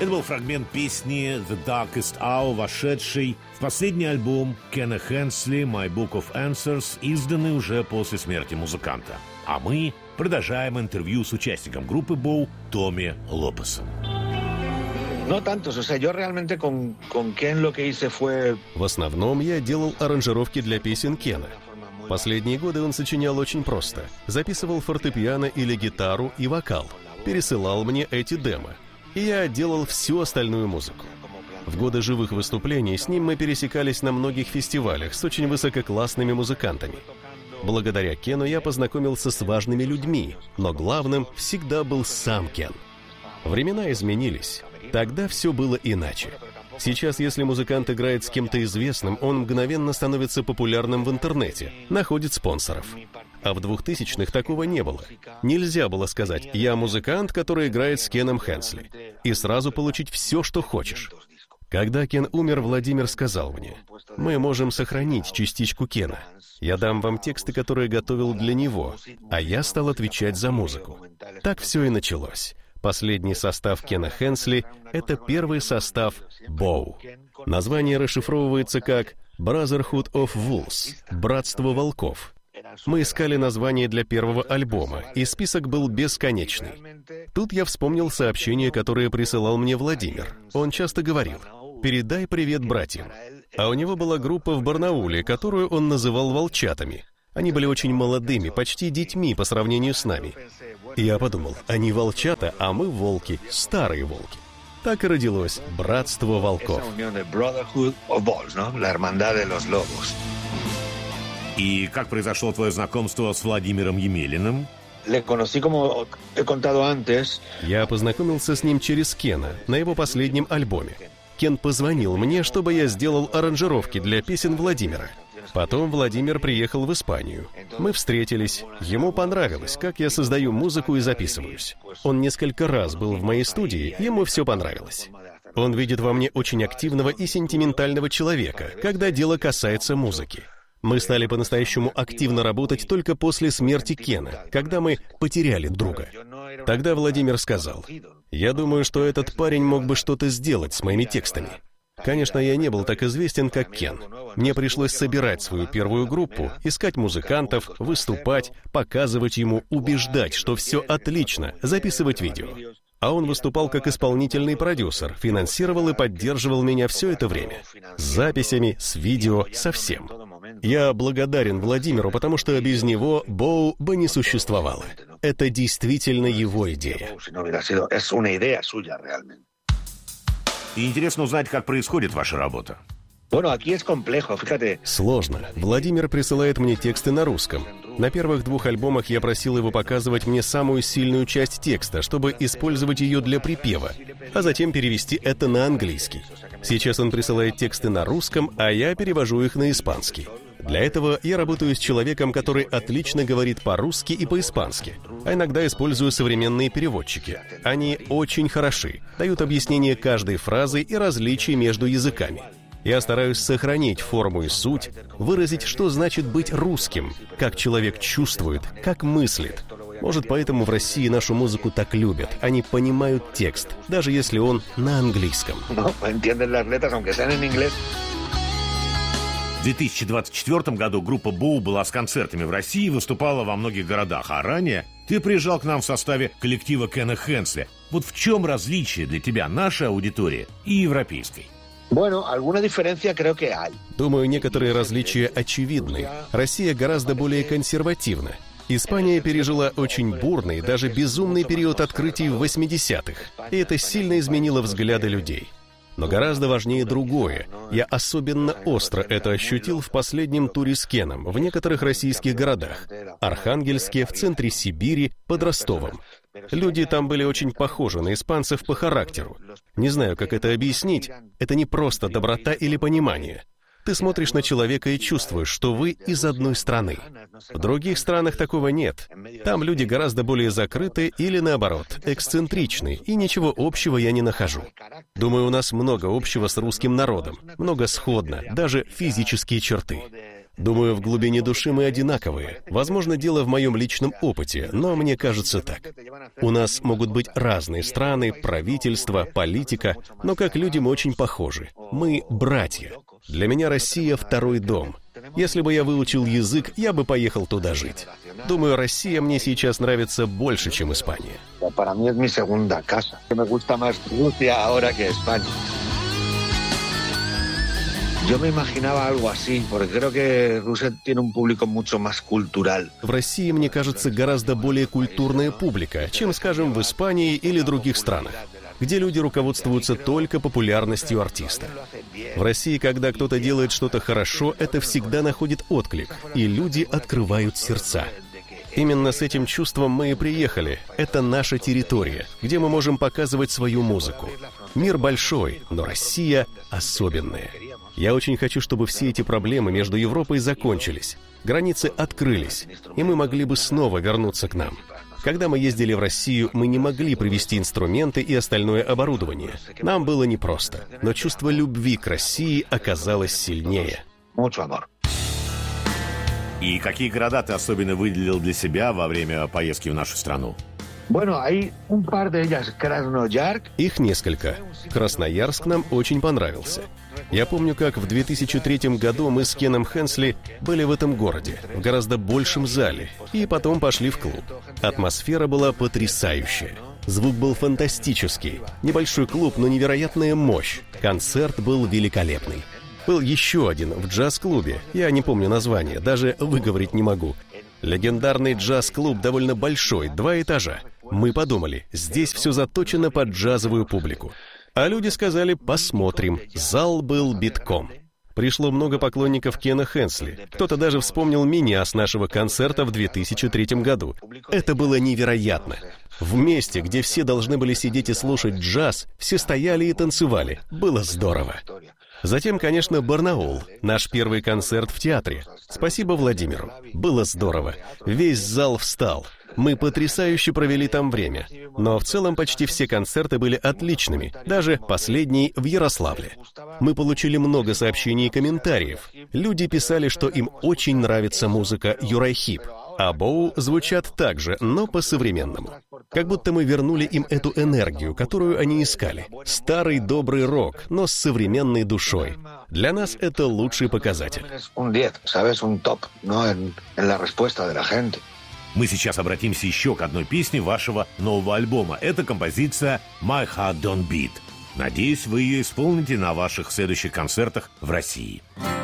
Это был фрагмент песни «The Darkest Hour», вошедший в последний альбом Кена Хенсли «My Book of Answers», изданный уже после смерти музыканта. А мы продолжаем интервью с участником группы Bow Томми Лопесом. В основном я делал аранжировки для песен Кена. Последние годы он сочинял очень просто. Записывал фортепиано или гитару и вокал. Пересылал мне эти демо. И я делал всю остальную музыку. В годы живых выступлений с ним мы пересекались на многих фестивалях с очень высококлассными музыкантами. Благодаря Кену я познакомился с важными людьми, но главным всегда был сам Кен. Времена изменились. Тогда все было иначе. Сейчас, если музыкант играет с кем-то известным, он мгновенно становится популярным в интернете, находит спонсоров. А в 2000-х такого не было. Нельзя было сказать «я музыкант, который играет с Кеном Хенсли», и сразу получить все, что хочешь. Когда Кен умер, Владимир сказал мне: «Мы можем сохранить частичку Кена. Я дам вам тексты, которые готовил для него, а я стал отвечать за музыку». Так все и началось. Последний состав Кена Хенсли — это первый состав Bow. Название расшифровывается как Brotherhood of Wolves — Братство волков. Мы искали название для первого альбома, и список был бесконечный. Тут я вспомнил сообщение, которое присылал мне Владимир. Он часто говорил: «Передай привет братьям». А у него была группа в Барнауле, которую он называл «волчатами». Они были очень молодыми, почти детьми по сравнению с нами. И я подумал, они волчата, а мы волки, старые волки. Так и родилось Братство волков. И как произошло твое знакомство с Владимиром Емелиным? Я познакомился с ним через Кена на его последнем альбоме. Кен позвонил мне, чтобы я сделал аранжировки для песен Владимира. Потом Владимир приехал в Испанию. Мы встретились. Ему понравилось, как я создаю музыку и записываюсь. Он несколько раз был в моей студии, ему все понравилось. Он видит во мне очень активного и сентиментального человека, когда дело касается музыки. Мы стали по-настоящему активно работать только после смерти Кена, когда мы потеряли друга. Тогда Владимир сказал: «Я думаю, что этот парень мог бы что-то сделать с моими текстами». Конечно, я не был так известен, как Кен. Мне пришлось собирать свою первую группу, искать музыкантов, выступать, показывать ему, убеждать, что все отлично, записывать видео. А он выступал как исполнительный продюсер, финансировал и поддерживал меня все это время. С записями, с видео, со всем. Я благодарен Владимиру, потому что без него Bow бы не существовало. Это действительно его идея. И интересно узнать, как происходит ваша работа. Сложно. Владимир присылает мне тексты на русском. На первых 2 альбомах я просил его показывать мне самую сильную часть текста, чтобы использовать ее для припева, а затем перевести это на английский. Сейчас он присылает тексты на русском, а я перевожу их на испанский. Для этого я работаю с человеком, который отлично говорит по-русски и по-испански, а иногда использую современные переводчики. Они очень хороши, дают объяснение каждой фразы и различий между языками. Я стараюсь сохранить форму и суть, выразить, что значит быть русским, как человек чувствует, как мыслит. Может, поэтому в России нашу музыку так любят. Они понимают текст, даже если он на английском. В 2024 году группа Bow была с концертами в России и выступала во многих городах, а ранее ты приезжал к нам в составе коллектива Кена Хенсли. Вот в чем различие для тебя нашей аудитории и европейской? Думаю, некоторые различия очевидны. Россия гораздо более консервативна. Испания пережила очень бурный, даже безумный период открытий в 80-х, и это сильно изменило взгляды людей. Но гораздо важнее другое. Я особенно остро это ощутил в последнем туре с Кеном в некоторых российских городах. Архангельске, в центре Сибири, под Ростовом. Люди там были очень похожи на испанцев по характеру. Не знаю, как это объяснить. Это не просто доброта или понимание. Ты смотришь на человека и чувствуешь, что вы из одной страны. В других странах такого нет. Там люди гораздо более закрыты или, наоборот, эксцентричны, и ничего общего я не нахожу. Думаю, у нас много общего с русским народом, много сходно, даже физические черты. Думаю, в глубине души мы одинаковые. Возможно, дело в моем личном опыте, но мне кажется так. У нас могут быть разные страны, правительства, политика, но как люди мы очень похожи. Мы братья. Для меня Россия — второй дом. Если бы я выучил язык, я бы поехал туда жить. Думаю, Россия мне сейчас нравится больше, чем Испания. Para mí es mi segunda casa. Me gusta más Rusia ahora que España. Yo me imaginaba algo así, porque creo que Rusia tiene un público mucho más cultural. В России, мне кажется, гораздо более культурная публика, чем, скажем, в Испании или других странах, где люди руководствуются только популярностью артиста. В России, когда кто-то делает что-то хорошо, это всегда находит отклик, и люди открывают сердца. Именно с этим чувством мы и приехали. Это наша территория, где мы можем показывать свою музыку. Мир большой, но Россия особенная. Я очень хочу, чтобы все эти проблемы между Европой закончились, границы открылись, и мы могли бы снова вернуться к нам. Когда мы ездили в Россию, мы не могли привезти инструменты и остальное оборудование. Нам было непросто, но чувство любви к России оказалось сильнее. И какие города ты особенно выделил для себя во время поездки в нашу страну? Их несколько. Красноярск нам очень понравился. Я помню, как в 2003 году мы с Кеном Хенсли были в этом городе, в гораздо большем зале, и потом пошли в клуб. Атмосфера была потрясающая. Звук был фантастический. Небольшой клуб, но невероятная мощь. Концерт был великолепный. Был еще один в джаз-клубе. Я не помню название, даже выговорить не могу. Легендарный джаз-клуб довольно большой, 2 этажа. Мы подумали, здесь все заточено под джазовую публику. А люди сказали, посмотрим. Зал был битком. Пришло много поклонников Кена Хенсли. Кто-то даже вспомнил меня с нашего концерта в 2003 году. Это было невероятно. В месте, где все должны были сидеть и слушать джаз, все стояли и танцевали. Было здорово. Затем, конечно, Барнаул, наш первый концерт в театре. Спасибо Владимиру. Было здорово. Весь зал встал. Мы потрясающе провели там время. Но в целом почти все концерты были отличными. Даже последний в Ярославле. Мы получили много сообщений и комментариев. Люди писали, что им очень нравится музыка Юрайхип. А Боу звучат так же, но по-современному. Как будто мы вернули им эту энергию, которую они искали. Старый добрый рок, но с современной душой. Для нас это лучший показатель. Мы сейчас обратимся еще к одной песне вашего нового альбома. Это композиция «My Heart Don't Beat». Надеюсь, вы ее исполните на ваших следующих концертах в России.